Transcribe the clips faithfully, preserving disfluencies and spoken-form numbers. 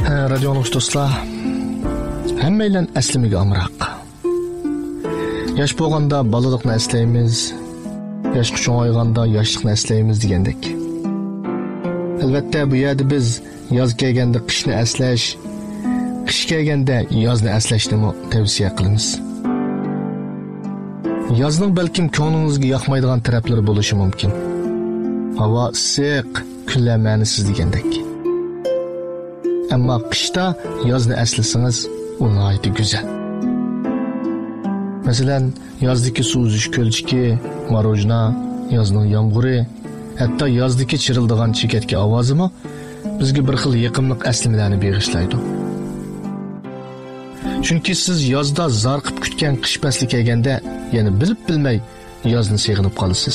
Radionuş dostlar, hemmeyle əslimiga amraq. Yaş bolğanda balalıqni əslaymiz, yaş cho'ng'ayganda yoshlikni əslaymiz degandek. Albatta bu yerda biz yoz kelganda qishni əslash, qish kelganda yozni əslashni tavsiya qilamiz. Yozning balkim ko'nglingizga yoqmaydigan taraflari bo'lishi mumkin. Havo issiq, kunlar ma'nisiz degandek. Ammo qishda yozni əslasangiz, u nihoyatda go'zal. Masalan, yozdagi suv uzish ko'lchiki, marojna, yozning yomg'iri, hatto yozdagi chirildigan chekatga ovozimi bizga bir xil yiqimliq aslimalarni bag'ishlaydi. Chunki siz yozda zarqib kutgan qish fasli kelganda, yana bilib bilmay yozni seg'inib qolasiz.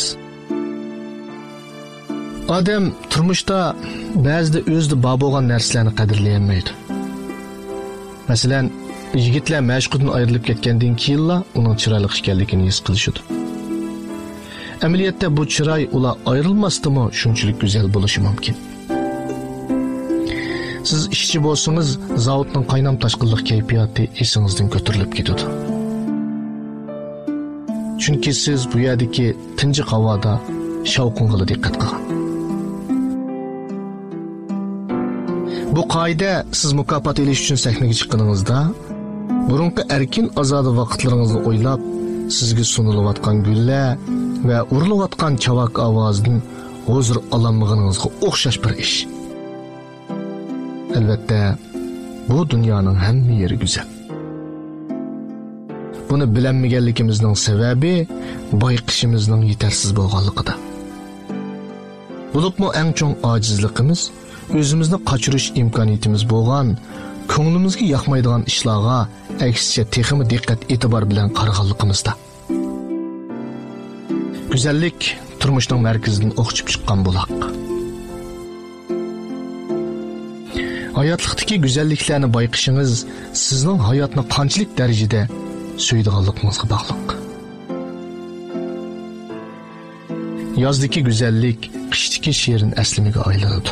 Odam turmushda ba'zida o'zida bor bo'lgan narsalarni qadrlayolmaydi. Masalan, yigitlar mashqdan ayrilib ketgandan keyinla uning chiroyli ekanligini his qilishadi. Amaliyotda bu chiroy ular ayrilmasdimi shunchalik go'zal bo'lishi mumkin. Siz ishchi bo'lsangiz, zavodning qaynam tashqinlik kayfiyati esingizdan ko'tarilib ketadi. Chunki siz bu yerdagi tinchlik havoda shavqinga diqqat qilgan. Bu qoida siz mukofot olish uchun sahnaga chiqqaningizda, burunqi erkin azodi vaqtlaringizni o'ylab, sizga sunilayotgan gullar va urilayotgan chavak ovozidan huzur ololmaganingizga o'xshash bir ish. Albatta, bu dunyoning hamma yeri go'zal. Buni bilinmaganligimizning sababi bayqishimizning yetarsiz bo'lganligida. Bo'libmi eng cho'ng ojizligimiz o'zimizni qochirish imkoniyatimiz bo'lgan, ko'nglimizga yoqmaydigan ishlarga aksicha texmi diqqat e'tibor bilan qaraganligimizda. Go'zallik turmushning markazidan o'qchib chiqqan buloq. Hayotlikdagi go'zalliklarni bayqishingiz sizning hayotni qanchalik darajada suydiganligingizga bog'liq. Yozdagi go'zallik qishdagi shirin asliga aylanadi.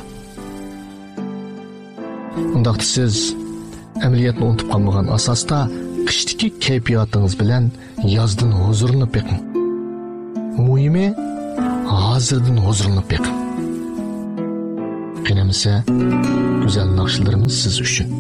Undaqda siz amaliyotni unutib qolmagan asosda qishdagi kayfiyatingiz bilan yozdan huzurlanib beqing. Muhimi hozirdan huzurlanib beqing. Qinamasa, go'zal naqshlarimiz siz uchun.